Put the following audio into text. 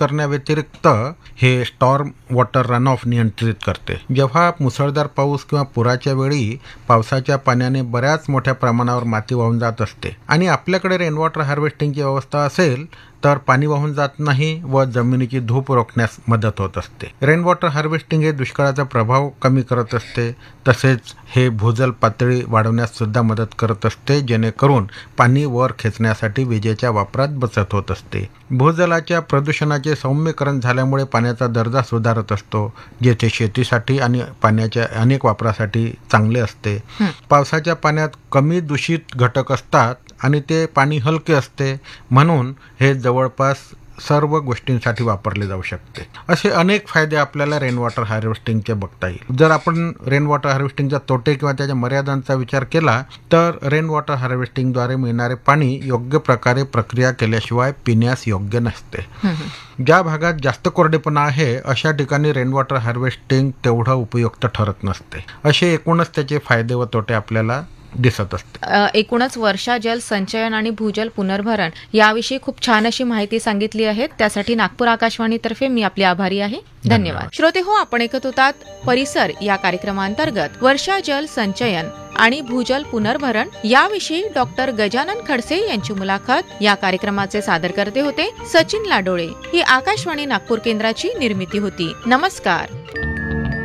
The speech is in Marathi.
करण्याव्यतिरिक्त हे स्टॉर्म वॉटर रन ऑफ नियंत्रित करते. जेव्हा मुसळधार पाऊस किंवा पुराच्या वेळी पावसाच्या पाण्याने बऱ्याच मोठ्या प्रमाणावर माती वाहून जात असते आणि आपल्याकडे रेन वॉटर हार्वेस्टिंगची व्यवस्था असेल तर पाणी वाहून जात नाही व जमिनीची धूप रोखण्यास मदत होत असते. रेन वॉटर हार्वेस्टिंग हे दुष्काळाचा प्रभाव कमी करत असते. तसेच हे भूजल पातळी वाढवण्यास सुद्धा मदत करत असते, जेणेकरून पाणी वर खेचण्यासाठी विजेच्या वापरात बचत होत असते. भूजलाच्या प्रदूषणाचे सौम्यकरण झाल्यामुळे पाण्याचा दर्जा सुधारत असतो, जेथे शेतीसाठी आणि पाण्याच्या अनेक वापरासाठी चांगले असते. पावसाच्या पाण्यात कमी दूषित घटक असतात आणि ते पाणी हलके असते, म्हणून हे जवळपास सर्व गोष्टींसाठी वापरले जाऊ शकते. असे अनेक फायदे आपल्याला रेन वॉटर हार्वेस्टिंगचे बघता येईल. जर आपण रेन वॉटर हार्वेस्टिंगचा तोटे किंवा त्याच्या मर्यादांचा विचार केला तर रेन वॉटर हार्वेस्टिंगद्वारे मिळणारे पाणी योग्य प्रकारे प्रक्रिया केल्याशिवाय पिण्यास योग्य नसते. ज्या भागात जास्त कोरडेपणा आहे अशा ठिकाणी रेन वॉटर हार्वेस्टिंग तेवढं उपयुक्त ठरत नसते. असे एकूणच त्याचे फायदे व तोटे आपल्याला दिसत असते. एकूणच वर्षा जल संचयन आणि भूजल पुनर्भरण याविषयी खूप छान अशी माहिती सांगितली आहे. त्यासाठी नागपूर आकाशवाणीतर्फे मी आपली आभारी आहे. धन्यवाद. श्रोते हो, आपण ऐकत होतात परिसर या कार्यक्रमांतर्गत वर्षा जल संचयन आणि भूजल पुनर्भरण याविषयी डॉक्टर गजानन खडसे यांची मुलाखत. या कार्यक्रमाचे सादरकर्ते होते सचिन लाडोळे. ही आकाशवाणी नागपूर केंद्राची निर्मिती होती. नमस्कार.